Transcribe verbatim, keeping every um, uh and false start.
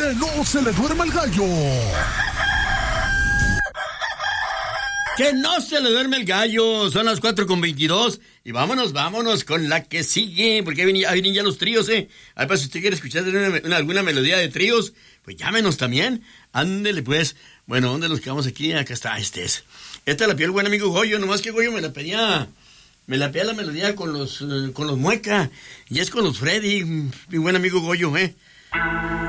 Que no se le duerma el gallo. Que no se le duerme el gallo. Son las cuatro con veintidós. Y vámonos, vámonos con la que sigue. Porque ahí vienen, ahí vienen ya los tríos, ¿eh? Ahí para si usted quiere escuchar una, una, alguna melodía de tríos, pues llámenos también. Ándele, pues. Bueno, ¿dónde los quedamos aquí? Acá está, este es. Esta la pidió el buen amigo Goyo. Nomás que Goyo me la pedía... Me la pedía la melodía con los, uh, con los Mueca. Y es con los Freddy, mi buen amigo Goyo, ¿eh?